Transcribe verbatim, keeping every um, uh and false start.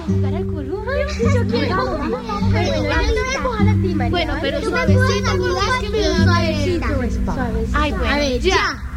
jugar al columpio. Yo quiero. Bueno, yo te voy a empujar a ti, María. Bueno, pero suavecito, porque es que me da suavecito. Suavecito. Ay, bueno, A ver, ya. ya.